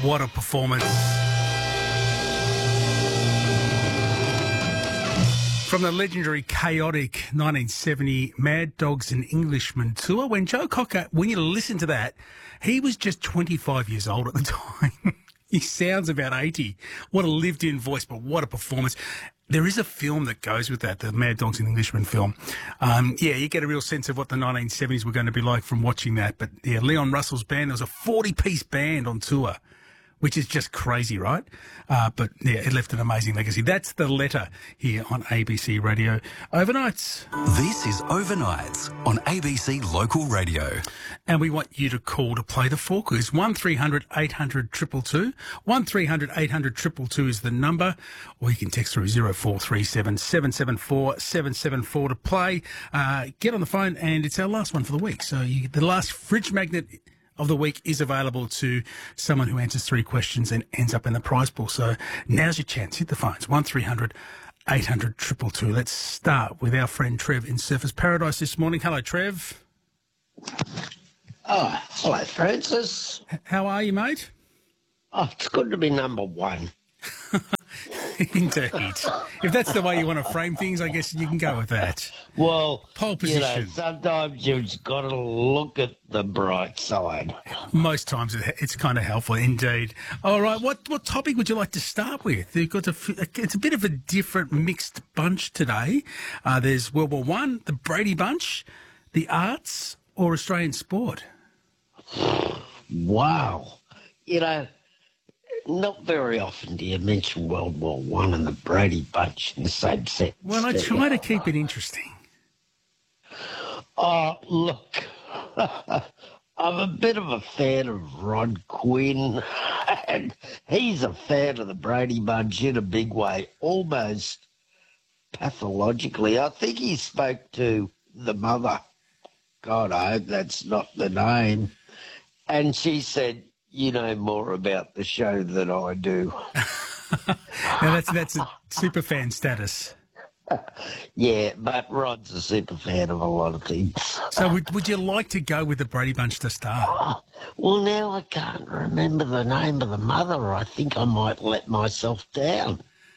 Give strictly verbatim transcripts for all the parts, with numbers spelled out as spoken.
What a performance. From the legendary, chaotic nineteen seventy Mad Dogs and Englishmen tour, when Joe Cocker, when you listen to that, he was just twenty-five years old at the time. He sounds about eighty. What a lived-in voice, but what a performance. There is a film that goes with that, the Mad Dogs and Englishmen film. Um, yeah, you get a real sense of what the nineteen seventies were going to be like from watching that. But, yeah, Leon Russell's band, there was a forty-piece band on tour, which is just crazy, right? Uh, but, yeah, it left an amazing legacy. That's The Letter here on A B C Radio Overnights. This is Overnights on A B C Local Radio. And we want you to call to play the four quiz. one three hundred eight hundred two two two. one three hundred eight hundred two two two is the number. Or you can text through zero four three seven seven seven four seven seven four to play. Uh, get on the phone, and it's our last one for the week. So you, the last fridge magnet of the week is available to someone who answers three questions and ends up in the prize pool. So now's your chance. Hit the phones. one three hundred eight hundred two two two. Let's start with our friend Trev in Surfers Paradise this morning. Hello, Trev. Oh, hello, Francis. H- how are you, mate? Oh, it's good to be number one. Indeed. If that's the way you want to frame things, I guess you can go with that. Well, Pole you know, position. sometimes you've got to look at the bright side. Most times it- it's kind of helpful, indeed. All right, what what topic would you like to start with? You've got a f- it's a bit of a different mixed bunch today. Uh, there's World War One, the Brady Bunch, the arts, or Australian sport. Wow. You know, not very often do you mention World War One and the Brady Bunch in the same sentence. Well, I do try you? to keep it interesting. Oh, look, I'm a bit of a fan of Rod Quinn, and he's a fan of the Brady Bunch in a big way, almost pathologically. I think he spoke to the mother. God, I hope that's not the name. And she said, you know more about the show than I do. Now, that's that's a super fan status. Yeah, but Rod's a super fan of a lot of things. So would, would you like to go with the Brady Bunch to start? Well, now I can't remember the name of the mother. I think I might let myself down.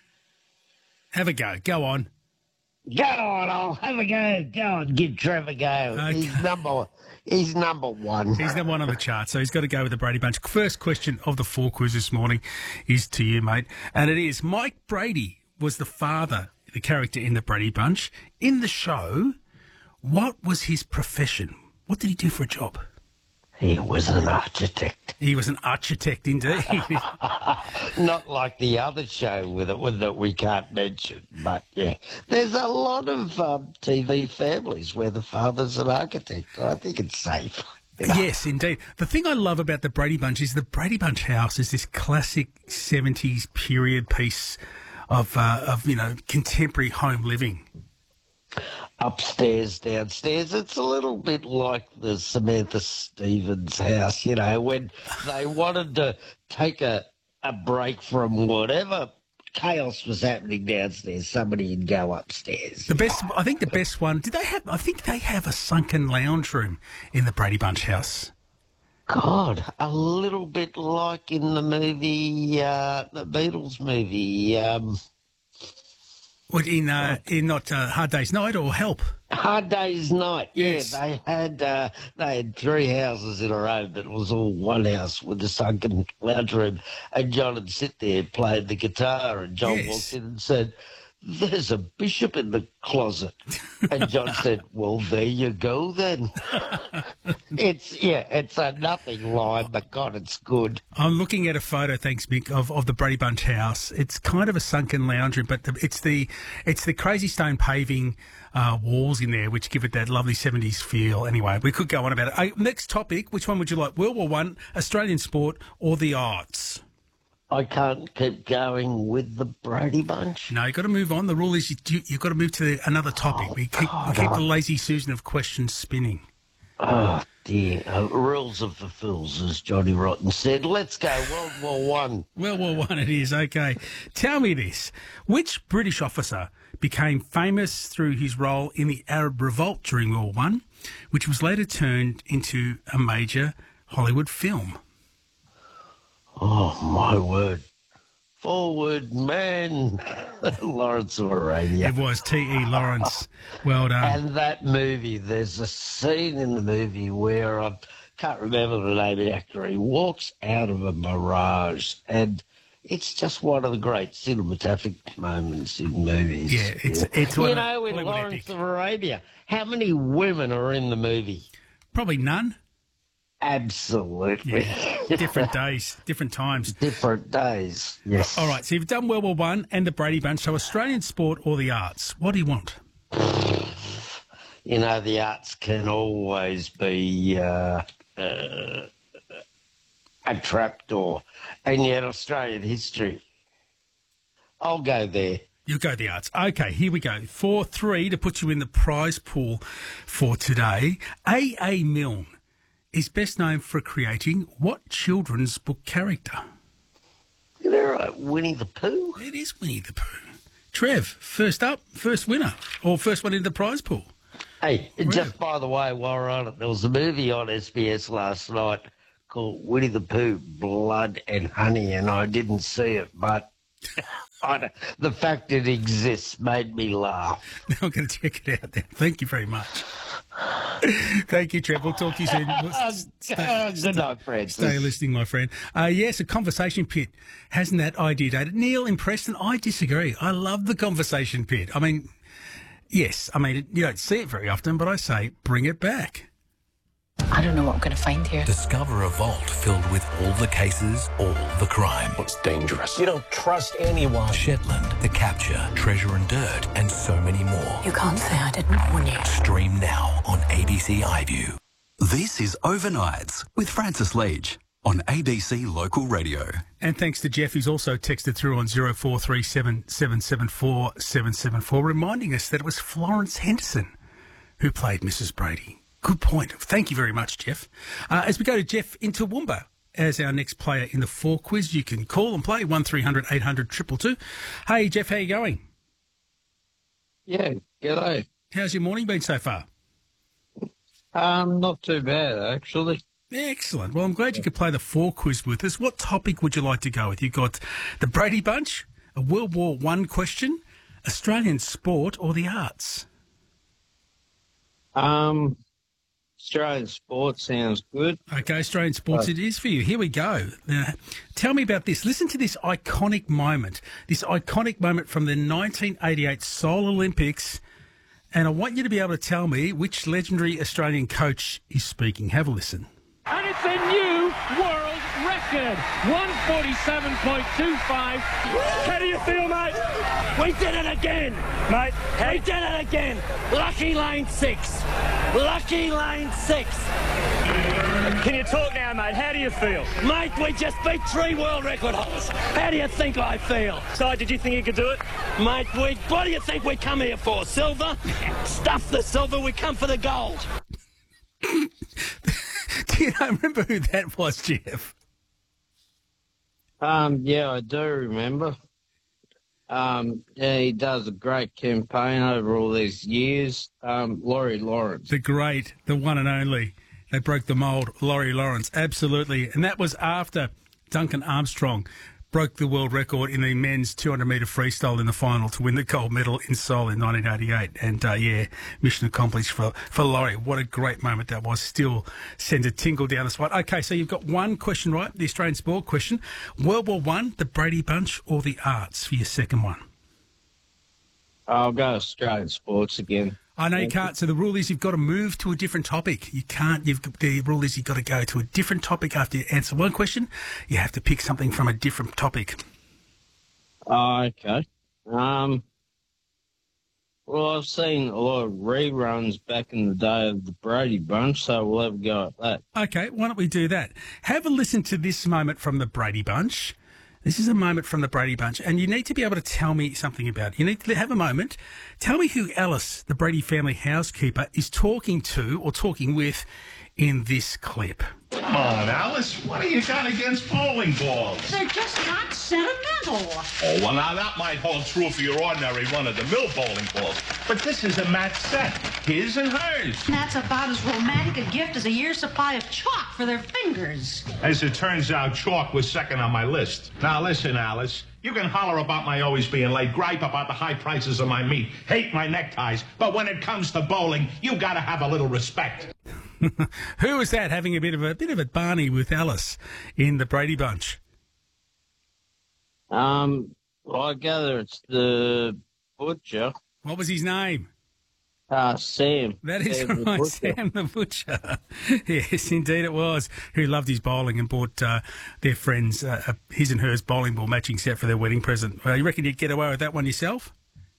Have a go. Go on. Go on, I'll have a go. Go on, give Trevor a go. Okay. He's number he's number one. He's number one on the chart, so he's got to go with the Brady Bunch. First question of the four quiz this morning is to you, mate. And it is, Mike Brady was the father, the character in the Brady Bunch. In the show, what was his profession? What did he do for a job? He was an architect. He was an architect indeed. Not like the other show with it with that we can't mention, but yeah, there's a lot of um, T V families where the father's an architect. I think it's safe. You know? Yes, indeed. The thing I love about the Brady Bunch is the Brady Bunch house is this classic seventies period piece of, uh, of you know, contemporary home living. Upstairs, downstairs. It's a little bit like the Samantha Stevens house, you know, when they wanted to take a, a break from whatever chaos was happening downstairs, somebody would go upstairs. The best, I think the best one, did they have, I think they have a sunken lounge room in the Brady Bunch house. God, a little bit like in the movie, uh, the Beatles movie, um... What, in, uh, in not uh, Hard Day's Night or Help? Hard Day's Night. Yes. Yeah, they had uh, they had three houses in a row, but it was all one house with a sunken lounge room. And John would sit there playing the guitar, and John Yes. walked in and said, "There's a bishop in the closet." And John said, "Well, there you go then." It's yeah, it's a nothing line, but God, it's good. I'm looking at a photo, thanks, Mick, of, of the Brady Bunch house. It's kind of a sunken lounge room, but the, it's the it's the crazy stone paving uh, walls in there, which give it that lovely seventies feel. Anyway, we could go on about it. Uh, next topic, which one would you like? World War One, Australian sport, or the arts? I can't keep going with the Brady Bunch. No, you've got to move on. The rule is you, you, you've got to move to the, another topic. We keep, we keep the lazy Susan of questions spinning. Oh, dear. Uh, rules of the fools, as Johnny Rotten said. Let's go, World War One. World War One it is, okay. Tell me this. Which British officer became famous through his role in the Arab Revolt during World War One, which was later turned into a major Hollywood film? Oh, Oh, my word. Forward man, Lawrence of Arabia. It was T E. Lawrence. Well done. And that movie, there's a scene in the movie where I can't remember the name of the actor. He walks out of a mirage, and it's just one of the great cinematographic moments in movies. Yeah, it's it's one you of know, in Hollywood Lawrence epic. of Arabia, how many women are in the movie? Probably none. Absolutely. Yeah. Different days, different times. Different days. Yes. All right, so you've done World War One and the Brady Bunch. So Australian sport or the arts? What do you want? You know, the arts can always be uh, uh, a trapdoor, and yet Australian history. I'll go there. You go the arts. Okay, here we go. four three to put you in the prize pool for today. A A. Milne is best known for creating what children's book character? You know, right, Winnie the Pooh. It is Winnie the Pooh. Trev, first up, first winner, or first one in the prize pool. Hey, just by the way, while we're on it, there was a movie on S B S last night called Winnie the Pooh, Blood and Honey, and I didn't see it, but I, the fact it exists made me laugh. I'm going to check it out then. Thank you very much. Thank you, Trev. We'll talk to you soon. We'll stay, Good night, Francis. stay listening, my friend. Uh, yes, a conversation pit. Hasn't that idea dated? Neil and Preston, I disagree. I love the conversation pit. I mean, yes, I mean, you don't see it very often, but I say bring it back. I don't know what I'm going to find here. Discover a vault filled with all the cases, all the crime. It's dangerous. You don't trust anyone. Shetland, The Capture, Treasure and Dirt, and so many more. You can't say I didn't warn you. Stream now on A B C iView. This is Overnights with Francis Leach on A B C Local Radio. And thanks to Jeff, who's also texted through on zero four three seven, seven seven four, seven seven four, reminding us that it was Florence Henderson who played Missus Brady. Good point. Thank you very much, Jeff. Uh, as we go to Jeff in Toowoomba as our next player in the four quiz, you can call and play one three hundred eight hundred two two two. Hey, Jeff, how you going? Yeah, g'day. How's your morning been so far? Um, not too bad, actually. Excellent. Well, I'm glad you could play the four quiz with us. What topic would you like to go with? You've got the Brady Bunch, a World War One question, Australian sport, or the arts? Um, Australian sport sounds good. Okay, Australian sports it is for you. Here we go. Now, tell me about this. Listen to this iconic moment, this iconic moment from the nineteen eighty-eight Seoul Olympics, and I want you to be able to tell me which legendary Australian coach is speaking. Have a listen. And it's a new world record, one forty-seven point two five. How do you feel, mate? We did it again, mate. We did it again. Lucky lane six. Lucky lane six. Can you talk now, mate? How do you feel? Mate, we just beat three world record holders. How do you think I feel? So, did you think you could do it? Mate, we, what do you think we come here for? Silver? Stuff the silver, we come for the gold. Do you know, remember who that was, Jeff? Um, yeah, I do remember. Um, yeah, he does a great campaign over all these years. Um, Laurie Lawrence. The great, the one and only. They broke the mould, Laurie Lawrence, absolutely. And that was after Duncan Armstrong broke the world record in the men's two hundred metre freestyle in the final to win the gold medal in Seoul in nineteen eighty-eight. And, uh, yeah, mission accomplished for, for Laurie. What a great moment that was. Still sends a tingle down the spine. Okay, so you've got one question right, the Australian sport question. World War One, the Brady Bunch, or the arts for your second one? I'll go Australian sports again. I know you can't. So the rule is you've got to move to a different topic. You can't. You've, the rule is you've got to go to a different topic after you answer one question. You have to pick something from a different topic. Oh, okay. Um, well, I've seen a lot of reruns back in the day of the Brady Bunch, so we'll have a go at that. Okay, why don't we do that? Have a listen to this moment from the Brady Bunch. This is a moment from the Brady Bunch, and you need to be able to tell me something about it. You need to have a moment. Tell me who Alice, the Brady family housekeeper, is talking to or talking with in this clip. Come on, Alice. What do you got against bowling balls? They're just not sentimental. Oh, well, now that might hold true for your ordinary run-of-the-mill bowling balls. But this is a match set, his and hers. That's about as romantic a gift as a year's supply of chalk for their fingers. As it turns out, chalk was second on my list. Now, listen, Alice. You can holler about my always being late, gripe about the high prices of my meat, hate my neckties, but when it comes to bowling, you gotta have a little respect. Who was that having a bit of a bit of a Barney with Alice in the Brady Bunch? Um, well, I gather it's the butcher. What was his name? Uh, Sam. That is Sam right, the Sam the Butcher. Yes, indeed it was. Who loved his bowling and bought uh, their friends uh, a his and hers bowling ball matching set for their wedding present. Uh, you reckon you'd get away with that one yourself?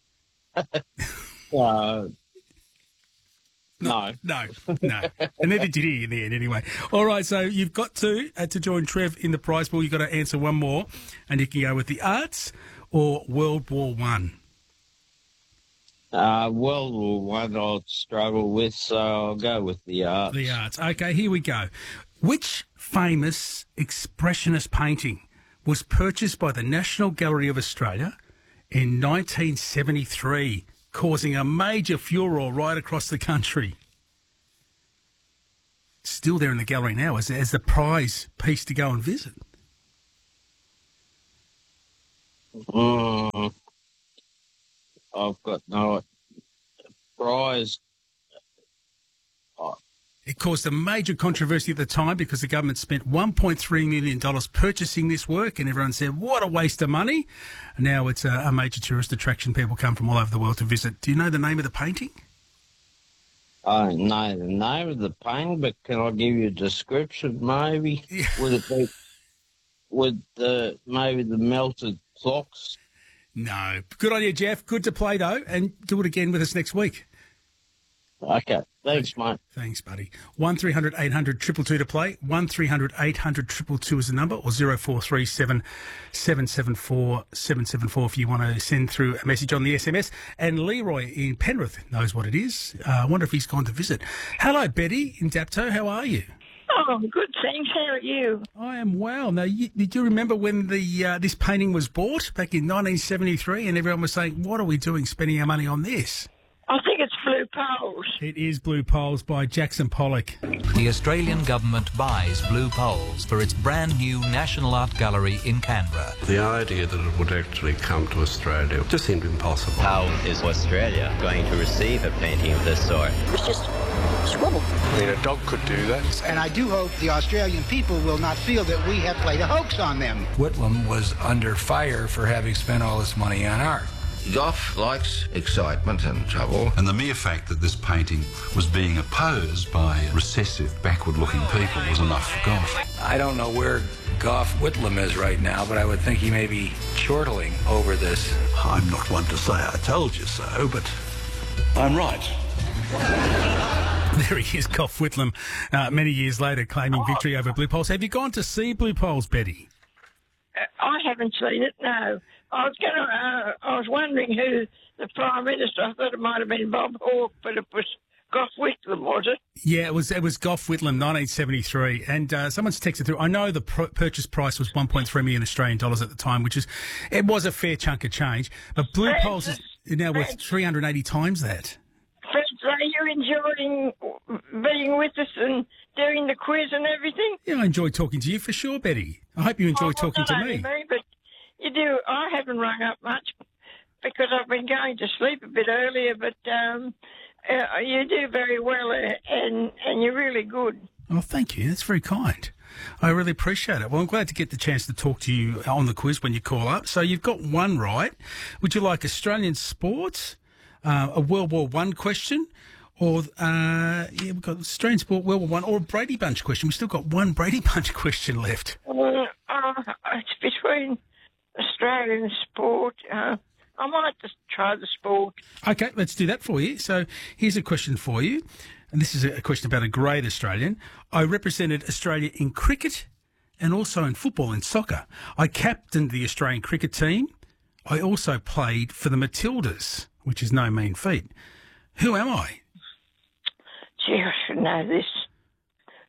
uh, no. No, no. And neither did he in the end anyway. All right, so you've got to, uh, to join Trev in the prize pool. You've got to answer one more, and you can go with the arts or World War One. Uh, World War One I'll struggle with, so I'll go with the arts. The arts. Okay, here we go. Which famous expressionist painting was purchased by the National Gallery of Australia in nineteen seventy-three, causing a major furore right across the country? Still there in the gallery now as, as the prize piece to go and visit. Mm. I've got no prize. Oh. It caused a major controversy at the time because the government spent one point three million dollars purchasing this work, and everyone said, what a waste of money. And now it's a, a major tourist attraction. People come from all over the world to visit. Do you know the name of the painting? I don't know the name of the painting, but can I give you a description, maybe? Yeah. Would it be with the, maybe the melted clocks? No. Good on you, Jeff. Good to play, though, and do it again with us next week. Okay. Thanks, mate. Thanks, buddy. one three hundred eight hundred two two two to play. one three hundred eight hundred two two two is the number, or zero four three seven seven seven four seven seven four if you want to send through a message on the S M S. And Leroy in Penrith knows what it is. Uh, I wonder if he's gone to visit. Hello, Betty in Dapto. How are you? Oh, I'm good, thanks. How are you? I am well. Now, you, did you remember when the uh, this painting was bought back in nineteen seventy-three, and everyone was saying, what are we doing spending our money on this? I think it's Blue Poles. It is Blue Poles by Jackson Pollock. The Australian government buys Blue Poles for its brand new National Art Gallery in Canberra. The idea that it would actually come to Australia just seemed impossible. How is Australia going to receive a painting of this sort? It's just scribble. I mean, a dog could do that. And I do hope the Australian people will not feel that we have played a hoax on them. Whitlam was under fire for having spent all this money on art. Gough likes excitement and trouble. And the mere fact that this painting was being opposed by recessive, backward-looking people was enough for Gough. I don't know where Gough Whitlam is right now, but I would think he may be chortling over this. I'm not one to say I told you so, but I'm right. There he is, Gough Whitlam, uh, many years later, claiming victory over Blue Poles. Have you gone to see Blue Poles, Betty? Uh, I haven't seen it, no. I was going to. Uh, I was wondering who the Prime Minister. I thought it might have been Bob Hawke, but it was Gough Whitlam, was it? Yeah, it was. It was Gough Whitlam, nineteen seventy-three, and uh, someone's texted through. I know the pr- purchase price was one point three million Australian dollars at the time, which is it was a fair chunk of change. But Blue Francis, Poles is now worth Francis, three hundred eighty times that. Francis, are you enjoying being with us and doing the quiz and everything? Yeah, I enjoy talking to you for sure, Betty. I hope you enjoy oh, talking not to only me. me. But you do. I haven't rung up much because I've been going to sleep a bit earlier, but um, uh, you do very well, uh, and, and you're really good. Oh, thank you. That's very kind. I really appreciate it. Well, I'm glad to get the chance to talk to you on the quiz when you call up. So you've got one right. Would you like Australian sports, uh, a World War One question, or uh, yeah, we've got Australian sport, World War One, or a Brady Bunch question? We've still got one Brady Bunch question left. Uh, uh, it's between Australian sport. Uh, I might just try the sport. Okay, let's do that for you. So here's a question for you. And this is a question about a great Australian. I represented Australia in cricket and also in football and soccer. I captained the Australian cricket team. I also played for the Matildas, which is no mean feat. Who am I? Gee, I should know this.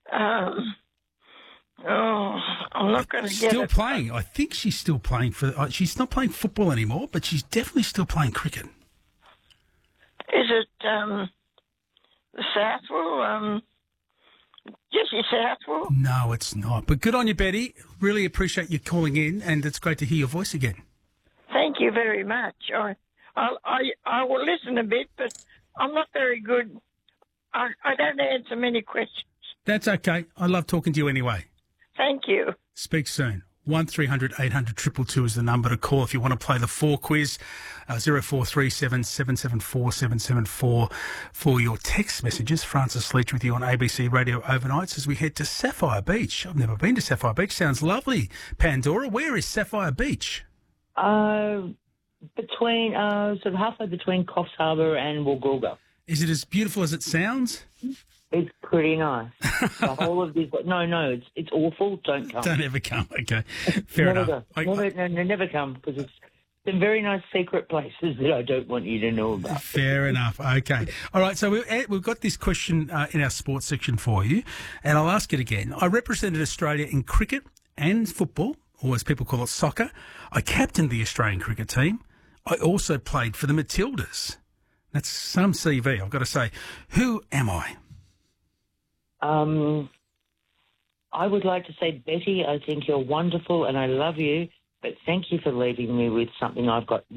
Um, oh, I'm not going to get Still it. playing. I think she's still playing for. Uh, she's not playing football anymore, but she's definitely still playing cricket. Is it um, the Southwell? Um, Jessie Southwell? No, it's not. But good on you, Betty. Really appreciate you calling in, and it's great to hear your voice again. Thank you very much. I, I, I, I will listen a bit, but I'm not very good. I, I don't answer many questions. That's okay. I love talking to you anyway. Thank you. Speak soon. one three hundred eight hundred two two two is the number to call if you want to play the four quiz. Uh, zero four three seven seven seven four seven seven four for your text messages. Francis Leach with you on A B C Radio Overnights as we head to Sapphire Beach. I've never been to Sapphire Beach. Sounds lovely. Pandora, where is Sapphire Beach? Uh, between, uh, sort of halfway between Coffs Harbour and Woolgoolga. Is it as beautiful as it sounds? It's pretty nice. The whole of this, no, no, it's it's awful. Don't come. Don't ever come. Okay, fair never enough. Go. Never, no, no, never come because it's some very nice secret places that I don't want you to know about. Fair enough. Okay. All right. So we, we've got this question uh, in our sports section for you, and I'll ask it again. I represented Australia in cricket and football, or as people call it, soccer. I captained the Australian cricket team. I also played for the Matildas. That's some C V, I've got to say. Who am I? Um, I would like to say, Betty, I think you're wonderful and I love you, but thank you for leaving me with something I've got